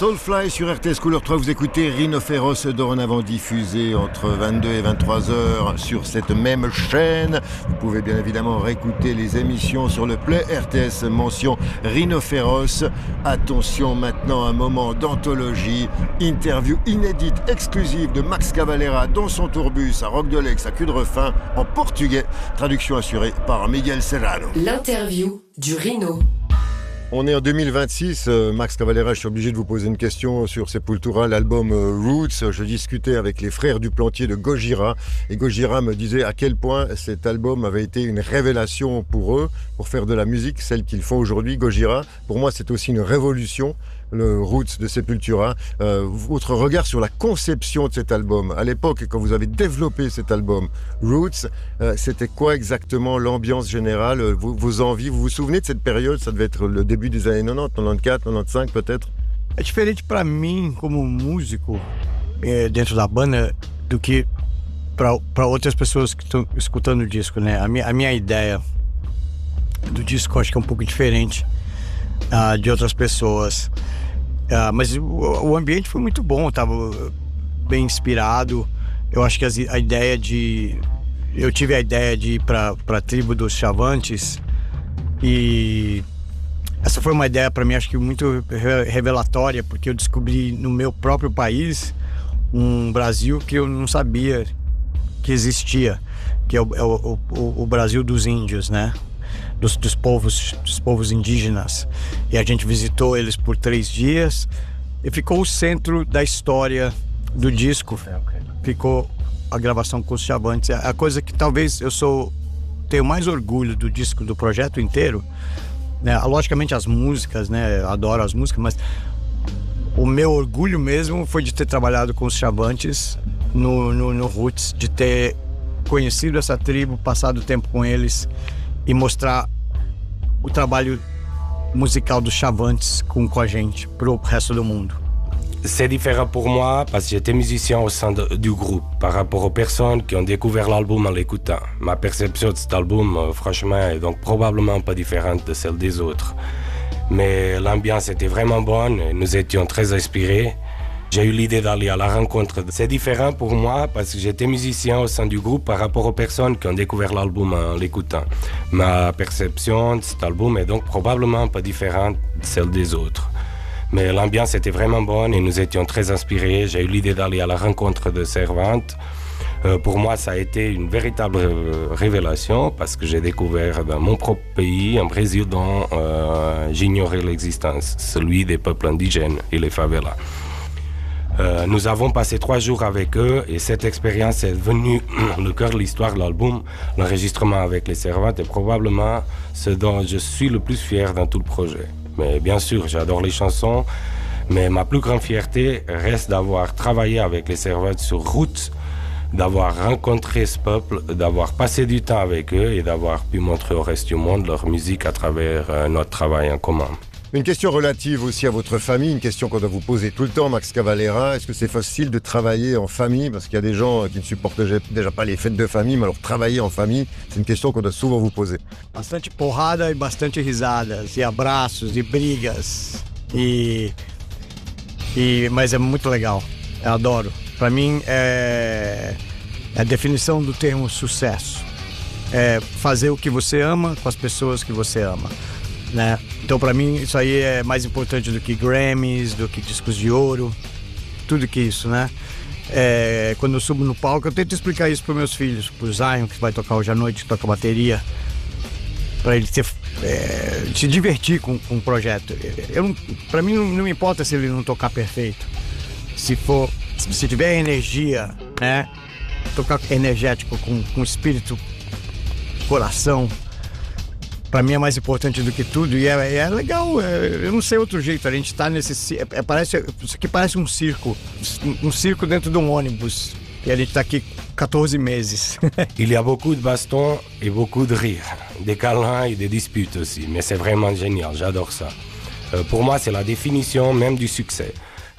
Soulfly sur RTS Couleur 3, vous écoutez Rhinophéros, dorénavant diffusé entre 22 et 23 heures sur cette même chaîne. Vous pouvez bien évidemment réécouter les émissions sur le Play RTS, mention Rhinophéros. Attention maintenant, un moment d'anthologie, interview inédite, exclusive de Max Cavalera dans son tourbus à Roque de l'Aix à Cudrefin en portugais, traduction assurée par Miguel Serrano. L'interview du Rhino. On est en 2026, Max Cavalera, je suis obligé de vous poser une question sur Sepultura, l'album Roots. Je discutais avec les frères du Plantier de Gojira et Gojira me disait à quel point cet album avait été une révélation pour eux, pour faire de la musique, celle qu'ils font aujourd'hui, Gojira. Pour moi, c'est aussi une révolution, le Roots de Sepultura. Votre regard sur la conception de cet album, à l'époque, quand vous avez développé cet album Roots, c'était quoi exactement l'ambiance générale, vos envies? Vous vous souvenez de cette période? Ça devait être le début des années 90, 94, 95 peut-être? É diferente para mim como músico dentro da banda do que para outras pessoas que estão escutando o disco, né? A minha ideia do disco acho que é um pouco diferente de outras pessoas, mas o ambiente foi muito bom, estava bem inspirado. Eu acho que eu tive a ideia de ir para a tribo dos Chavantes e essa foi uma ideia para mim, acho que muito revelatória, porque eu descobri no meu próprio país um Brasil que eu não sabia que existia, que é o Brasil dos índios, né? Dos povos indígenas. E a gente visitou eles por 3 dias e ficou o centro da história do disco. Ficou a gravação com os Chavantes. A coisa que talvez tenho mais orgulho do disco, do projeto inteiro, né? Logicamente as músicas, né? Eu adoro as músicas, mas o meu orgulho mesmo foi de ter trabalhado com os Chavantes no Roots, de ter conhecido essa tribo, passado tempo com eles e mostrar o trabalho musical dos Chavantes com a gente pro resto do mundo. C'est différent pour moi parce que j'étais musicien au sein du groupe par rapport aux personnes qui ont découvert l'album en l'écoutant. Ma perception de cet album, franchement, est donc probablement pas différente de celle des autres. Mais l'ambiance était vraiment bonne et nous étions très inspirés. J'ai eu l'idée d'aller à la rencontre. C'est différent pour moi parce que j'étais musicien au sein du groupe par rapport aux personnes qui ont découvert l'album en l'écoutant. Ma perception de cet album est donc probablement pas différente de celle des autres. Mais l'ambiance était vraiment bonne et nous étions très inspirés. J'ai eu l'idée d'aller à la rencontre de Servante. Pour moi, ça a été une véritable révélation parce que j'ai découvert dans mon propre pays, en Brésil, dont j'ignorais l'existence, celui des peuples indigènes et les favelas. Nous avons passé 3 jours avec eux et cette expérience est devenue le cœur de l'histoire de l'album. L'enregistrement avec les Servantes est probablement ce dont je suis le plus fier dans tout le projet. Mais bien sûr, j'adore les chansons, mais ma plus grande fierté reste d'avoir travaillé avec les Servantes sur Roots, d'avoir rencontré ce peuple, d'avoir passé du temps avec eux et d'avoir pu montrer au reste du monde leur musique à travers notre travail en commun. Une question relative aussi à votre famille, une question qu'on doit vous poser tout le temps, Max Cavalera. Est-ce que c'est facile de travailler en famille? Parce qu'il y a des gens qui ne supportent déjà pas les fêtes de famille, mais alors travailler en famille, c'est une question qu'on doit souvent vous poser. Bastante porrada e bastante risadas, e abraços, e brigas, mas é muito legal, eu adoro. Para mim é a definição do termo sucesso. É fazer o que você ama com as pessoas que você ama, né? Então para mim isso aí é mais importante do que Grammys, do que discos de ouro, tudo que isso, né? Quando eu subo no palco eu tento explicar isso para meus filhos, pro Zion que vai tocar hoje à noite, que toca bateria, para ele se divertir com o projeto. Para mim não me importa se ele não tocar perfeito, se tiver energia, né? Tocar energético com espírito, coração. Pra mim é mais importante do que tudo e é legal, eu não sei outro jeito, a gente tá nesse... isso aqui parece um circo dentro de um ônibus e a gente tá aqui 14 meses. Il y a beaucoup de bastons et beaucoup de rires, des câlins et des disputes aussi, mais c'est vraiment génial, j'adore ça. Pour moi, c'est la définition même du succès.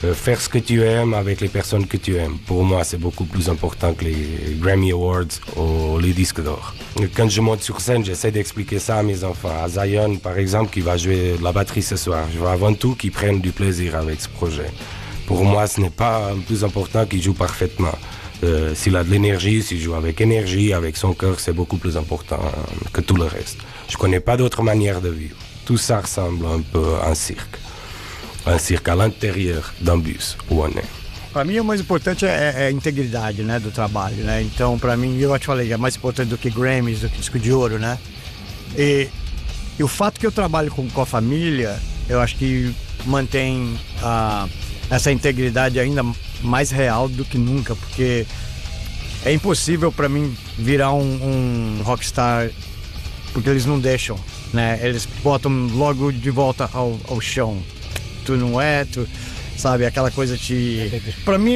Faire ce que tu aimes avec les personnes que tu aimes. Pour moi, c'est beaucoup plus important que les Grammy Awards ou les disques d'or. Quand je monte sur scène, j'essaie d'expliquer ça à mes enfants. À Zion, par exemple, qui va jouer de la batterie ce soir. Je veux avant tout qu'ils prennent du plaisir avec ce projet. Pour moi, ce n'est pas le plus important qu'il joue parfaitement. S'il a de l'énergie, s'il joue avec énergie, avec son cœur, c'est beaucoup plus important que tout le reste. Je ne connais pas d'autre manière de vivre. Tout ça ressemble un peu à un cirque. Um circo à l'intérieur d'un bus, o ONE. Para mim, o mais importante é a integridade, né, do trabalho, né? Então, para mim, eu te falei, é mais importante do que Grammys, do que disco de ouro, né? E o fato que eu trabalho com a família, eu acho que mantém essa integridade ainda mais real do que nunca, porque é impossível para mim virar um rockstar, porque eles não deixam, né? Eles botam logo de volta ao chão. Tu não é, tu sabe, aquela coisa Pra mim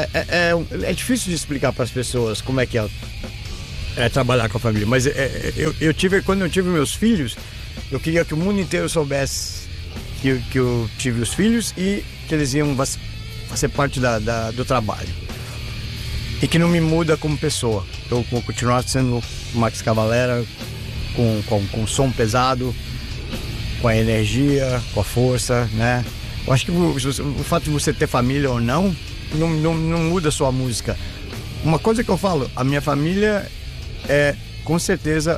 é difícil de explicar para as pessoas como é que é trabalhar com a família, mas quando eu tive meus filhos, eu queria que o mundo inteiro soubesse que eu tive os filhos e que eles iam fazer parte do trabalho e que não me muda como pessoa. Eu vou continuar sendo Max Cavalera com som pesado, com a energia, com a força, né? Eu acho que o fato de você ter família ou não muda a sua música. Uma coisa que eu falo, a minha família é, com certeza,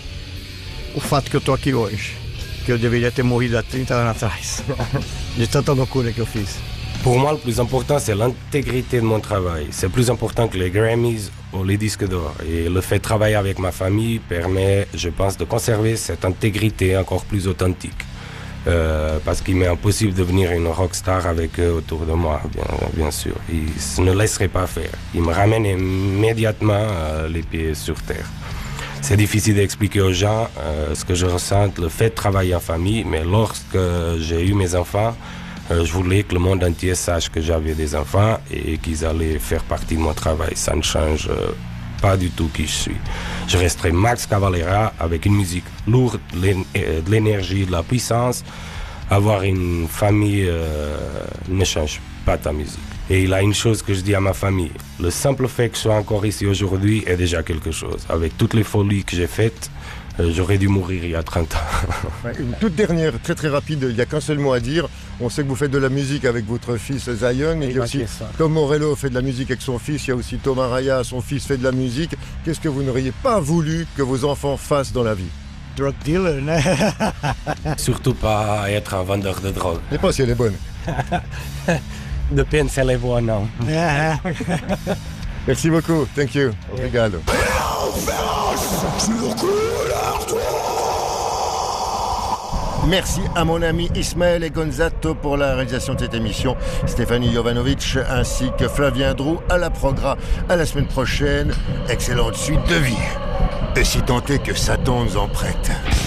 o fato que eu tô aqui hoje. Que eu deveria ter morrido há 30 anos atrás. De tanta loucura que eu fiz. Pour moi, le plus important, c'est l'intégrité de mon travail. C'est plus important que les Grammys ou les disques d'or. Et le fait de travailler avec ma famille permet, je pense, de conserver cette intégrité encore plus authentique. Parce qu'il m'est impossible de devenir une rockstar avec eux autour de moi, bien sûr. Ils ne laisseraient pas faire. Ils me ramènent immédiatement les pieds sur terre. C'est difficile d'expliquer aux gens ce que je ressens, le fait de travailler en famille, mais lorsque j'ai eu mes enfants, je voulais que le monde entier sache que j'avais des enfants et qu'ils allaient faire partie de mon travail. Ça ne change pas du tout qui je suis. Je resterai Max Cavalera avec une musique lourde, de l'énergie, de la puissance. Avoir une famille ne change pas ta musique. Et il y a une chose que je dis à ma famille. Le simple fait que je sois encore ici aujourd'hui est déjà quelque chose. Avec toutes les folies que j'ai faites, j'aurais dû mourir il y a 30 ans. Une toute dernière, très très rapide, il n'y a qu'un seul mot à dire. On sait que vous faites de la musique avec votre fils Zion. Il y a aussi Tom Morello fait de la musique avec son fils. Il y a aussi Tom Araya, son fils fait de la musique. Qu'est-ce que vous n'auriez pas voulu que vos enfants fassent dans la vie? Drug dealer, né? Surtout pas être un vendeur de drogue. Je ne sais pas si elle est bonne. Depende se ela é boa ou não. Merci beaucoup. Thank you. Obrigado. Merci à mon ami Ismaël et Gonzato pour la réalisation de cette émission, Stéphanie Jovanovic ainsi que Flavien Drou à la progra. À la semaine prochaine, excellente suite de vie. Et si tant est que Satan nous en prête.